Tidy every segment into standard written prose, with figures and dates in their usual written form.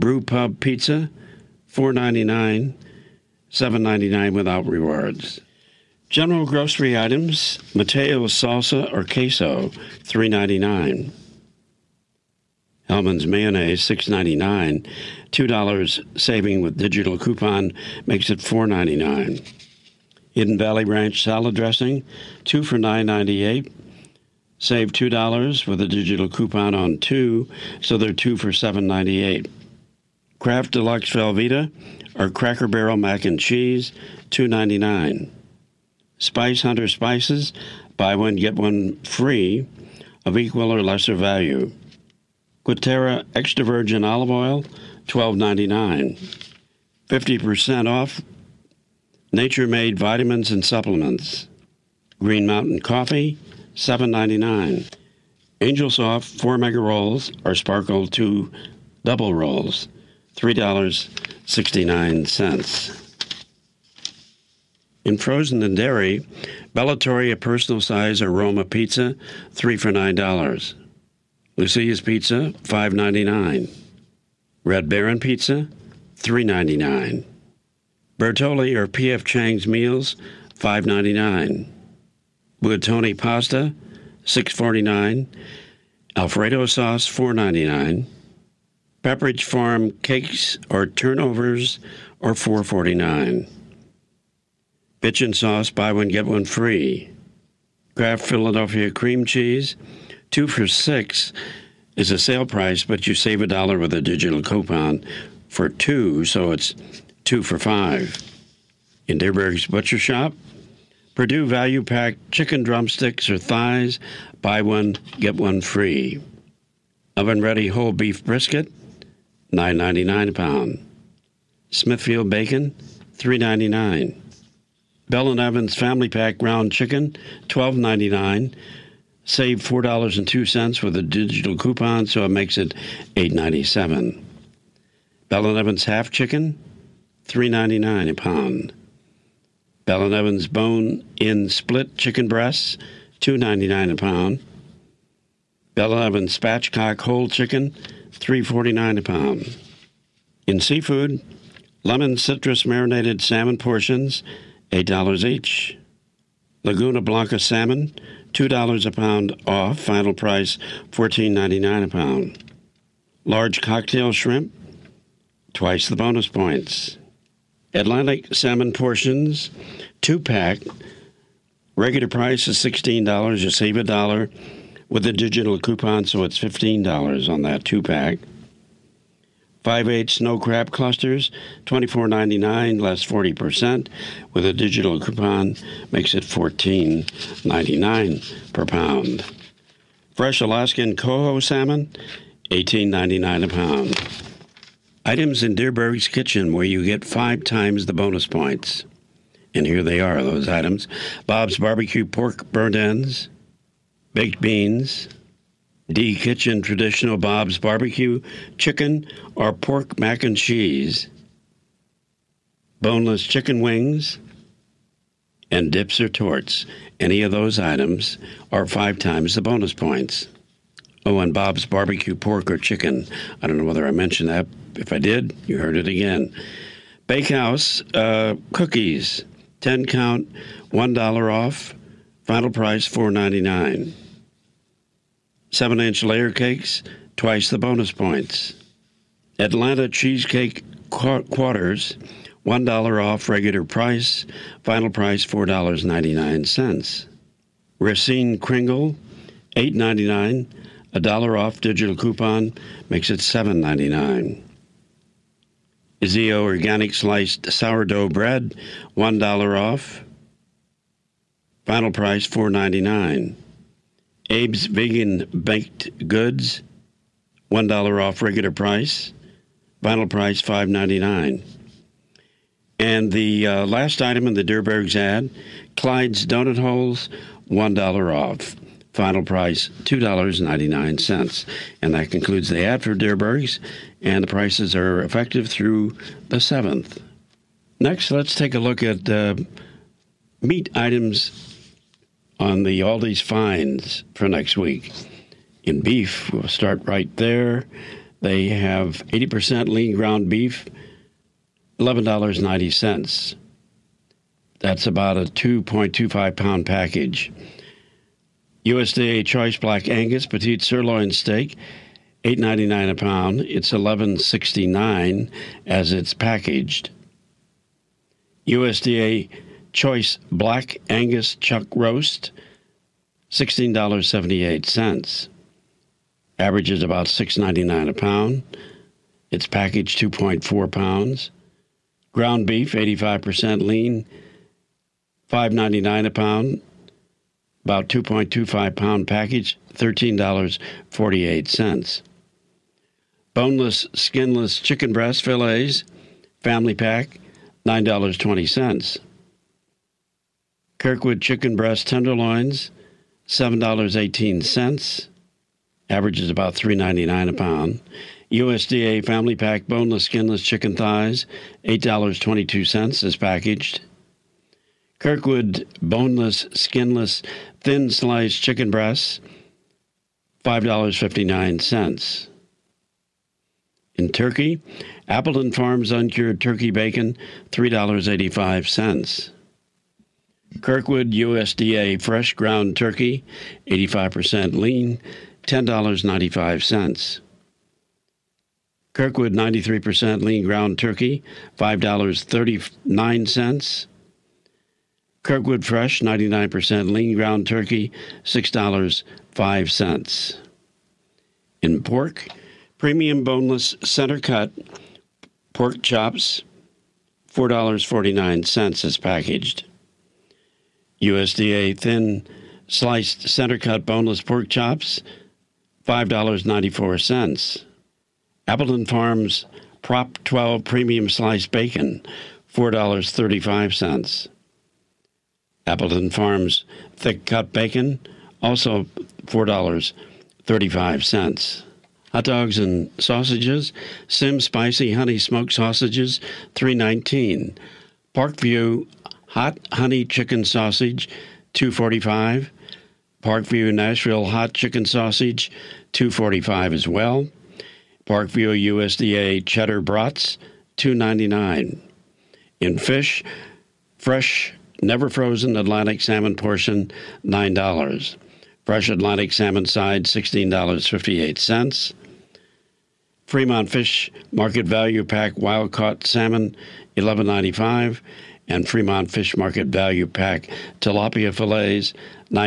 Brew Pub Pizza, $4.99, $7.99 without rewards. General grocery items, Mateo's salsa or queso, $3.99. Hellman's mayonnaise, $6.99. $2 saving with digital coupon makes it $4.99. Hidden Valley Ranch salad dressing, 2 for $9.98. Save $2 with a digital coupon on 2, so they're 2 for $7.98. Kraft Deluxe Velveeta or Cracker Barrel mac and cheese, $2.99. Spice Hunter spices, buy one, get one free, of equal or lesser value. Quaterra extra virgin olive oil, $12.99. 50% off Nature-Made vitamins and supplements. Green Mountain coffee, $7.99. Angel Soft 4 mega rolls or Sparkle 2 double rolls, $3.69. In frozen and dairy, Bellatoria personal size or Roma pizza, 3 for $9. Lucia's Pizza, $5.99. Red Baron Pizza, $3.99. Bertolli or P.F. Chang's Meals, $5.99. Buitoni Pasta, $6.49. Alfredo Sauce, $4.99. Pepperidge Farm Cakes or Turnovers, or $4.49. Bitchin' Sauce, buy one, get one free. Kraft Philadelphia Cream Cheese, 2 for $6 is a sale price, but you save $1 with a digital coupon for 2, so it's 2 for $5. In Dierberg's Butcher Shop, Purdue Value Pack chicken drumsticks or thighs, buy one, get one free. Oven-ready whole beef brisket, $9.99 a pound. Smithfield bacon, $3.99. Bell & Evans Family Pack ground chicken, $12.99. Save $4.02 with a digital coupon, so it makes it $8.97. Bell & Evans half chicken, $3.99 a pound. Bell & Evans bone-in split chicken breasts, $2.99 a pound. Bell & Evans spatchcock whole chicken, $3.49 a pound. In seafood, lemon citrus marinated salmon portions, $8 each. Laguna Blanca salmon, $2 a pound off, final price $14.99 a pound. Large cocktail shrimp, twice the bonus points. Atlantic salmon portions, 2-pack, regular price is $16, you save $1 with a digital coupon, so it's $15 on that 2-pack. 5/8 snow crab clusters, $24.99 less 40%. With a digital coupon, makes it $14.99 per pound. Fresh Alaskan coho salmon, $18.99 a pound. Items in Dierberg's Kitchen where you get 5 times the bonus points. And here they are, those items. Bob's Barbecue pork burnt ends, baked beans, D Kitchen traditional Bob's Barbecue chicken or pork mac and cheese, boneless chicken wings, and dips or torts. Any of those items are 5 times the bonus points. Oh, and Bob's Barbecue pork or chicken. I don't know whether I mentioned that. If I did, you heard it again. Bakehouse cookies, 10 count, $1 off. Final price $4.99. 7-inch layer cakes, twice the bonus points. Atlanta cheesecake quarters, $1 off regular price. Final price $4.99. Racine Kringle, $8.99. $1 off digital coupon makes it $7.99. Izio organic sliced sourdough bread, $1 off. Final price $4.99. Abe's vegan baked goods, $1 off regular price. Final price $5.99. And the last item in the Dierberg's ad, Clyde's donut holes, $1 off. Final price $2.99. And that concludes the ad for Dierberg's, and the prices are effective through the 7th. Next, let's take a look at meat items on the Aldi's finds for next week. In beef, we'll start right there. They have 80% lean ground beef, $11.90. That's about a 2.25 pound package. USDA Choice Black Angus Petite Sirloin Steak, $8.99 a pound. It's $11.69 as it's packaged. USDA Choice Black Angus Chuck Roast, $16.78. Average is about $6.99 a pound. It's packaged 2.4 pounds. Ground beef, 85% lean, $5.99 a pound. About 2.25 pound package, $13.48. Boneless, skinless chicken breast fillets, family pack, $9.20. Kirkwood chicken breast tenderloins, $7.18. Average is about $3.99 a pound. USDA family pack boneless, skinless chicken thighs, $8.22 is packaged. Kirkwood boneless, skinless, thin sliced chicken breasts, $5.59. In turkey, Appleton Farms uncured turkey bacon, $3.85. Kirkwood USDA fresh ground turkey, 85% lean, $10.95. Kirkwood 93% lean ground turkey, $5.39. Kirkwood Fresh, 99% lean ground turkey, $6.05. In pork, premium boneless center cut pork chops, $4.49 is packaged. USDA thin sliced center cut boneless pork chops, $5.94. Appleton Farms Prop 12 premium sliced bacon, $4.35. Appleton Farms thick cut bacon, also $4.35. Hot dogs and sausages, Sim Spicy Honey Smoked Sausages, $3.19. Parkview Hot Honey Chicken Sausage, $2.45. Parkview Nashville Hot Chicken Sausage, $2.45 as well. Parkview USDA Cheddar Brats, $2.99. In fish, fresh, never frozen Atlantic salmon portion, $9. Fresh Atlantic salmon side, $16.58. Fremont Fish Market Value Pack Wild Caught Salmon, $11.95. And Fremont Fish Market Value Pack Tilapia Fillets,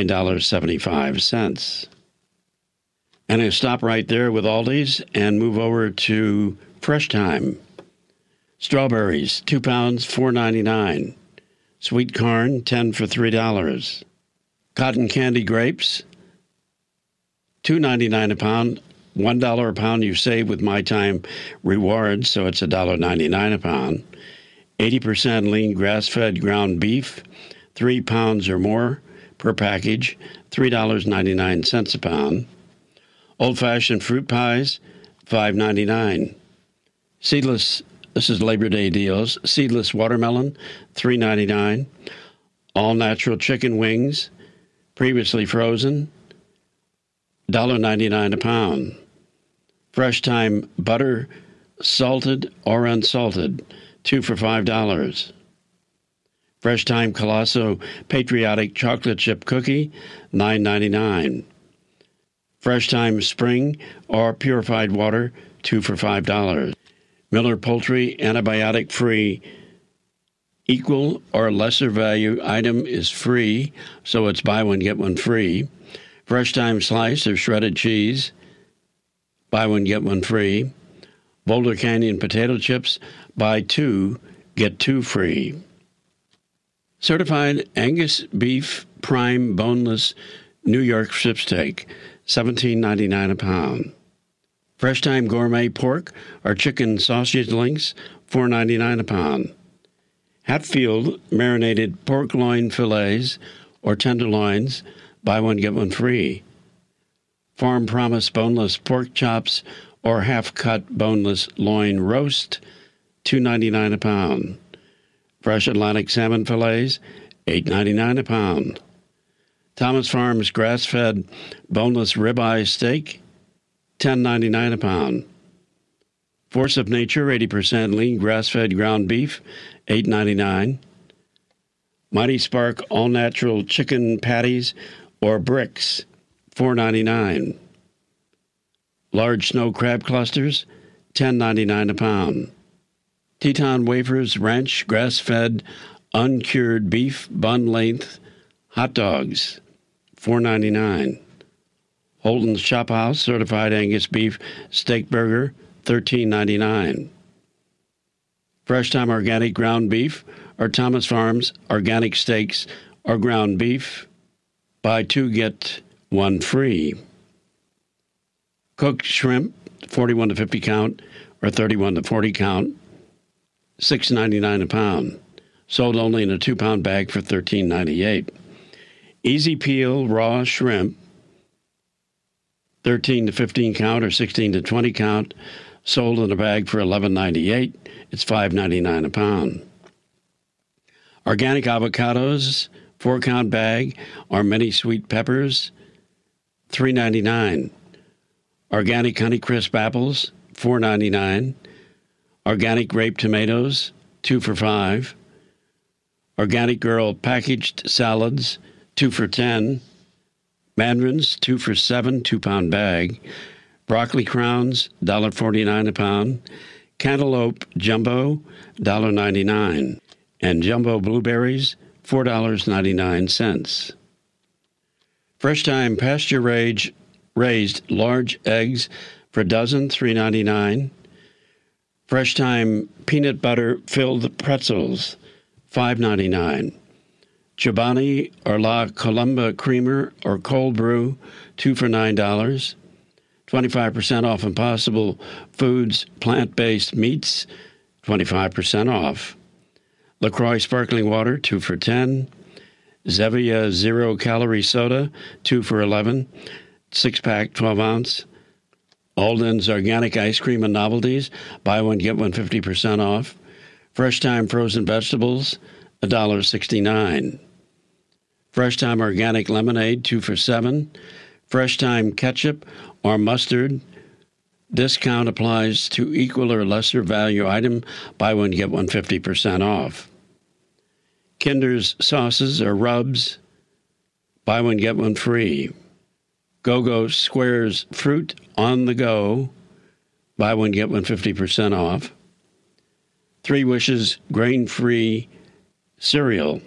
$9.75. And I stop right there with Aldi's and move over to Fresh Time. Strawberries, 2 pounds, $4.99. Sweet corn, 10 for $3. Cotton candy grapes, $2.99 a pound. $1 a pound you save with My Time rewards, so it's $1.99 a pound. 80% lean grass-fed ground beef, 3 pounds or more per package, $3.99 a pound. Old-fashioned fruit pies, $5.99. Seedless, this is Labor Day deals, seedless watermelon, $3.99. All-natural chicken wings, previously frozen, $1.99 a pound. Fresh Time butter, salted or unsalted, 2 for $5. Fresh Time Colosso Patriotic Chocolate Chip Cookie, $9.99. Fresh Time Spring or Purified Water, 2 for $5. Miller Poultry Antibiotic-Free Equal or lesser value item is free, so it's buy one, get one free. Fresh Time Slice or shredded cheese, buy one, get one free. Boulder Canyon potato chips, buy 2, get 2 free. Certified Angus Beef Prime Boneless New York Strip Steak, $17.99 a pound. Fresh Time Gourmet Pork or Chicken Sausage Links, $4.99 a pound. Hatfield Marinated Pork Loin Fillets or Tenderloins, buy one, get one free. Farm Promise Boneless Pork Chops or half-cut boneless loin roast, $2.99 a pound. Fresh Atlantic salmon fillets, $8.99 a pound. Thomas Farms grass-fed boneless ribeye steak, $10.99 a pound. Force of Nature 80% lean grass-fed ground beef, $8.99. Mighty Spark all-natural chicken patties or bricks, $4.99. Large snow crab clusters, $10.99 a pound. Teton Wafers Ranch grass-fed uncured beef bun length hot dogs, $4.99. Holton's Chop House certified Angus beef steak burger, $13.99. Fresh Time organic ground beef or Thomas Farms organic steaks or ground beef, buy two get one free. Cooked shrimp, 41 to 50 count or 31 to 40 count, $6.99 a pound. Sold only in a 2-pound bag for $13.98. Easy peel raw shrimp, 13 to 15 count or 16 to 20 count, sold in a bag for $11.98. It's $5.99 a pound. Organic avocados, 4-count bag, or mini sweet peppers, $3.99. Organic Honeycrisp apples, $4.99. Organic grape tomatoes, 2 for $5. Organic Girl packaged salads, 2 for $10. Mandarins, 2 for $7, 2-pound bag. Broccoli crowns, $1.49 a pound. Cantaloupe jumbo, $1.99. And jumbo blueberries, $4.99. Fresh Time pasture raised large eggs for a dozen, $3.99. Fresh Time peanut butter filled pretzels, $5.99. Chobani or La Colomba creamer or cold brew, 2 for $9. 25% off Impossible Foods plant-based meats, 25% off. LaCroix sparkling water, 2 for $10. Zevia zero-calorie soda, 2 for $11. 6-pack, 12-ounce. Alden's organic ice cream and novelties, buy one, get one 50% off. Fresh Time frozen vegetables, $1.69. Fresh Time organic lemonade, 2 for $7. Fresh Time ketchup or mustard, discount applies to equal or lesser value item, buy one, get one 50% off. Kinder's sauces or rubs, buy one, get one free. Go-Go Squares fruit on the go, buy one, get one 50% off. Three Wishes grain-free cereal,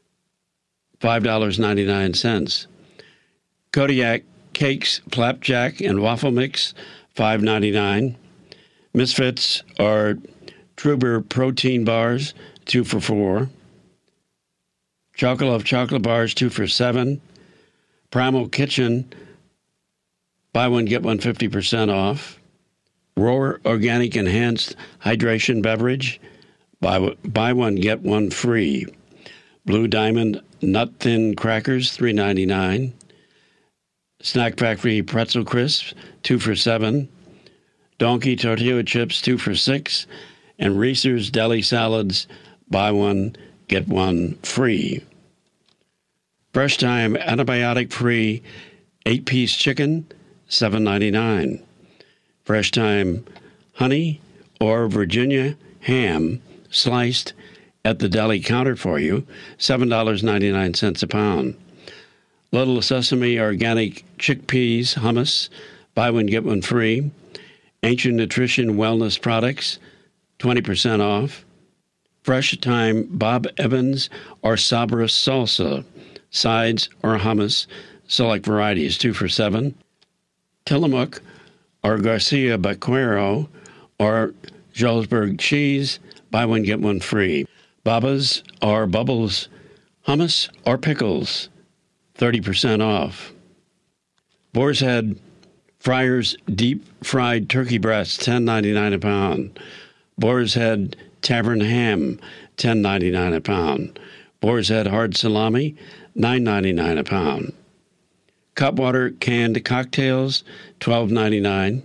$5.99. Kodiak Cakes Flapjack and Waffle Mix, $5.99. Misfits are Truber protein bars, 2 for $4. Chocolate chocolate bars, 2 for $7. Primal Kitchen, buy one, get one 50% off. Roar Organic Enhanced Hydration Beverage, buy one, get one free. Blue Diamond Nut Thin Crackers, $3.99. Snack Factory Pretzel Crisps, 2 for $7. Donkey Tortilla Chips, 2 for $6. And Reese's Deli Salads, buy one, get one free. Fresh Time antibiotic-free 8-piece chicken, $7.99. Fresh Time honey or Virginia ham sliced at the deli counter for you, $7.99 a pound. Little Sesame organic chickpeas hummus, buy one, get one free. Ancient Nutrition wellness products, 20% off. Fresh Time Bob Evans or Sabra salsa, sides or hummus, select varieties, 2 for $7. Tillamook or Garcia Baquero or Jalsberg cheese, buy one, get one free. Baba's or Bubbles hummus or pickles, 30% off. Boar's Head Friars deep fried turkey breasts, $10.99 a pound. Boar's Head Tavern ham, $10.99 a pound. Boar's Head hard salami, $9.99 a pound. Cutwater canned cocktails, $12.99.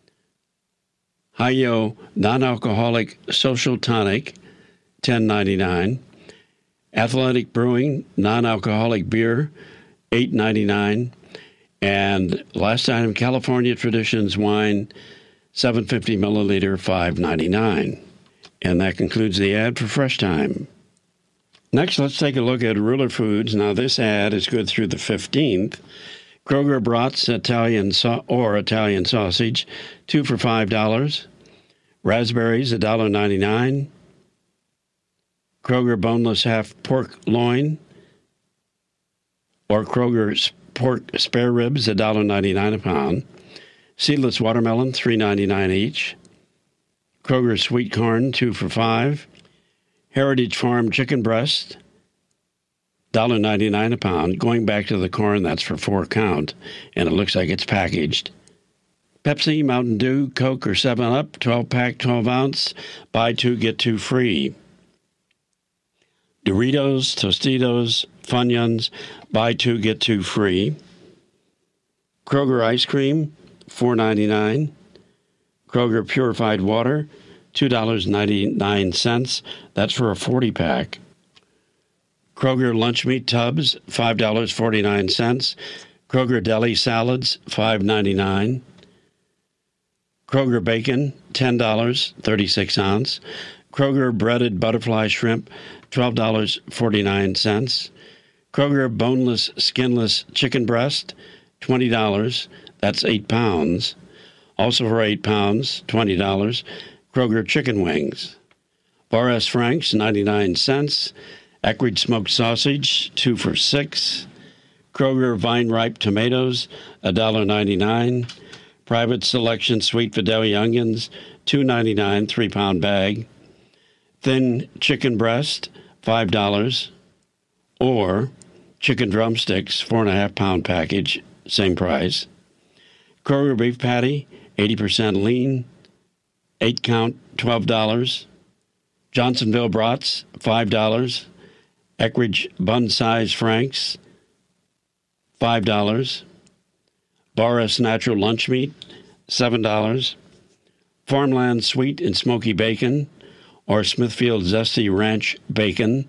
Hi-Yo non-alcoholic social tonic, $10.99. Athletic Brewing non-alcoholic beer, $8.99. And last item, California Traditions wine, 750 milliliter, $5.99. And that concludes the ad for Fresh Time. Next, let's take a look at Ruler Foods. Now, this ad is good through the 15th. Kroger Brats Italian sausage, 2 for $5. Raspberries, $1.99. Kroger boneless half pork loin or Kroger pork spare ribs, $1.99 a pound. Seedless watermelon, $3.99 each. Kroger sweet corn, 2 for $5. Heritage Farm chicken breast, $1.99 a pound. Going back to the corn, that's for 4 count, and it looks like it's packaged. Pepsi, Mountain Dew, Coke, or 7-Up, 12-pack, 12-ounce. Buy 2, get 2 free. Doritos, Tostitos, Funyuns, buy 2, get 2 free. Kroger ice cream, $4.99. Kroger purified water, $2.99. That's for a 40-pack. Kroger lunch meat tubs, $5.49. Kroger deli salads, $5.99. Kroger bacon, $10, 36 ounce. Kroger breaded butterfly shrimp, $12.49. Kroger boneless, skinless chicken breast, $20. That's 8 pounds. Also for 8 pounds, $20. Kroger chicken wings. Bar S. Frank's, 99 cents. Eckrich smoked sausage, 2 for $6. Kroger vine-ripe tomatoes, $1.99. Private Selection Sweet Fidelity onions, $2.99, 3-pound bag. Thin chicken breast, $5. Or chicken drumsticks, 4.5-pound package, same price. Kroger beef patty, 80% lean, 8 count, $12. Johnsonville brats, $5. Eckrich bun size Franks, $5. Boris natural lunch meat, $7. Farmland sweet and smoky bacon or Smithfield zesty ranch bacon,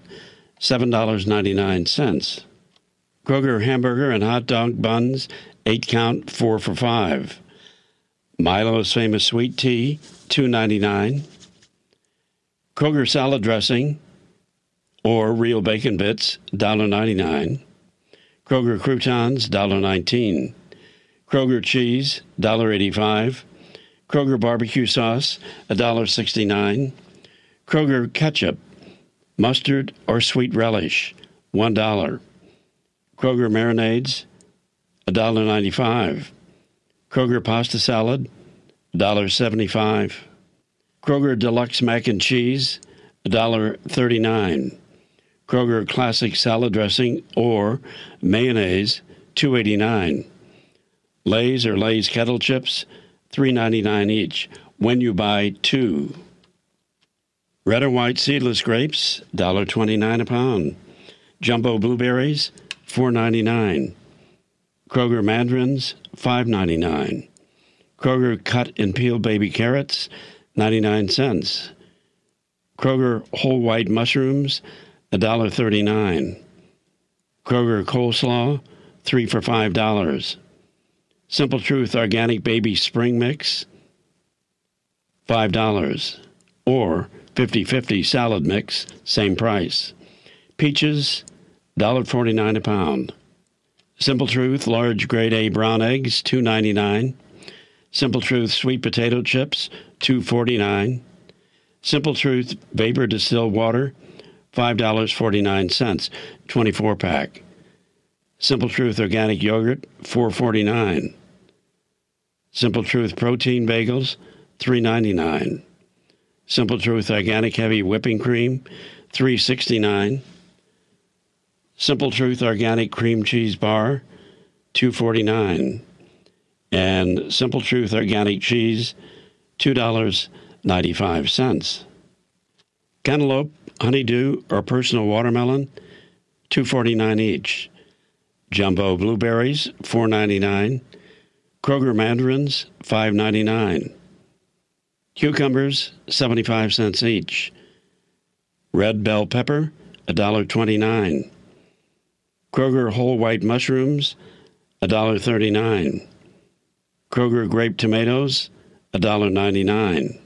$7.99. Kroger hamburger and hot dog buns, 8 count, 4 for $5. Milo's famous sweet tea, $2.99. Kroger salad dressing or real bacon bits, $1.99. Kroger croutons, $1.19. Kroger cheese, $1.85. Kroger barbecue sauce, $1.69. Kroger ketchup, mustard or sweet relish, $1. Kroger marinades, $1.95. Kroger pasta salad, $1.75. Kroger deluxe mac and cheese, $1.39. Kroger classic salad dressing or mayonnaise, $2.89. Lay's or Lay's kettle chips, $3.99 each when you buy 2. Red or white seedless grapes, $1.29 a pound. Jumbo blueberries, $4.99. Kroger mandarins, $5.99. Kroger cut and peel baby carrots, 99 cents. Kroger whole white mushrooms, $1.39. Kroger coleslaw, 3 for $5. Simple Truth organic baby spring mix, $5. Or 50/50 salad mix, same price. Peaches, $1.49 a pound. Simple Truth large grade A brown eggs, $2.99. Simple Truth sweet potato chips, $2.49. Simple Truth vapor distilled water, $5.49, 24-pack. Simple Truth organic yogurt, $4.49. Simple Truth protein bagels, $3.99. Simple Truth organic heavy whipping cream, $3.69. Simple Truth organic cream cheese bar, $2.49. And Simple Truth organic cheese, $2.95. Cantaloupe, honeydew, or personal watermelon, $2.49 each. Jumbo blueberries, $4.99. Kroger mandarins, $5.99. Cucumbers, 75 cents each. Red bell pepper, $1.29. Kroger whole white mushrooms, $1.39. Kroger grape tomatoes, $1.99.